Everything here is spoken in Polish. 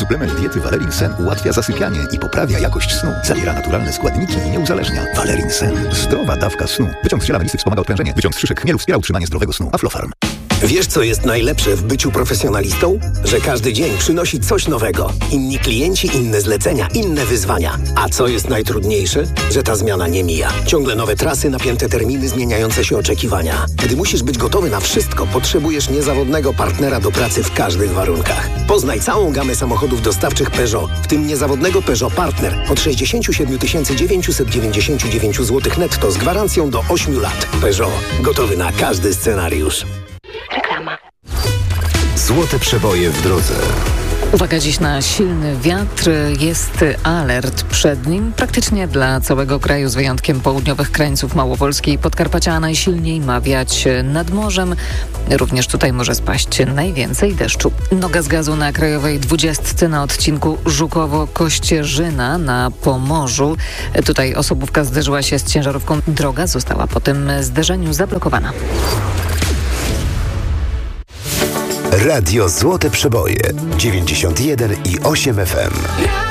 Suplement diety Valerin Sen ułatwia zasypianie i poprawia jakość snu. Zawiera naturalne składniki i nie uzależnia. Valerin Sen. Zdrowa dawka snu. Wyciąg z ziela melisy wspomaga odprężenie. Wyciąg z szyszek chmielu wspiera utrzymanie zdrowego snu. Aflofarm. Wiesz, co jest najlepsze w byciu profesjonalistą? Że każdy dzień przynosi coś nowego. Inni klienci, inne zlecenia, inne wyzwania. A co jest najtrudniejsze? Że ta zmiana nie mija. Ciągle nowe trasy, napięte terminy, zmieniające się oczekiwania. Gdy musisz być gotowy na wszystko, potrzebujesz niezawodnego partnera do pracy w każdych warunkach. Poznaj całą gamę samochodów dostawczych Peugeot, w tym niezawodnego Peugeot Partner od 67 999 zł netto z gwarancją do 8 lat. Peugeot. Gotowy na każdy scenariusz. Reklama. Złote przeboje w drodze. Uwaga dziś na silny wiatr. Jest alert przed nim praktycznie dla całego kraju, z wyjątkiem południowych krańców Małopolski i Podkarpacia, a najsilniej ma wiać nad morzem. Również tutaj może spaść najwięcej deszczu. Noga z gazu na krajowej 20 na odcinku Żukowo-Kościerzyna na Pomorzu. Tutaj osobówka zderzyła się z ciężarówką. droga została po tym zderzeniu zablokowana. Radio Złote Przeboje 91,8 FM.